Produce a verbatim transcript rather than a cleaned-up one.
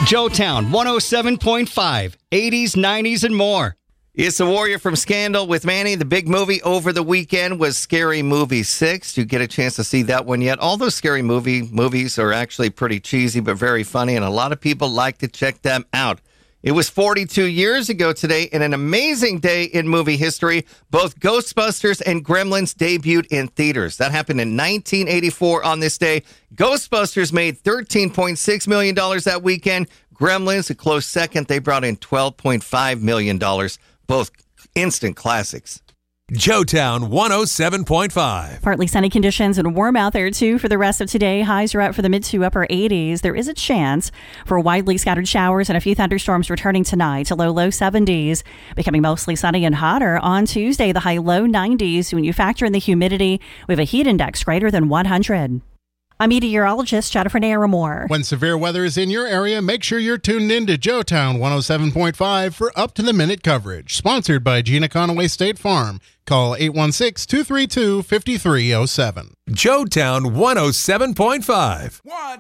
Joetown one oh seven point five, eighties, nineties, and more. It's the Warrior from Scandal with Manny. The big movie over the weekend was Scary Movie six. Did you get a chance to see that one yet? All those scary movie movies are actually pretty cheesy, but very funny, and a lot of people like to check them out. It was forty-two years ago today, and an amazing day in movie history. Both Ghostbusters and Gremlins debuted in theaters. That happened in nineteen eighty-four on this day. Ghostbusters made thirteen point six million dollars that weekend. Gremlins, a close second, they brought in twelve point five million dollars. Both instant classics. Joetown one oh seven point five. Partly sunny conditions and warm out there, too, for the rest of today. Highs are up for the mid to upper eighties. There is a chance for widely scattered showers and a few thunderstorms returning tonight to low, low seventies. Becoming mostly sunny and hotter on Tuesday, the high low nineties. When you factor in the humidity, we have a heat index greater than one hundred. I'm meteorologist Jennifer Naramore. When severe weather is in your area, make sure you're tuned in to Joetown one oh seven point five for up-to-the-minute coverage. Sponsored by Gina Conaway State Farm. Call eight one six, two three two, five three zero seven. Joetown one oh seven point five. One.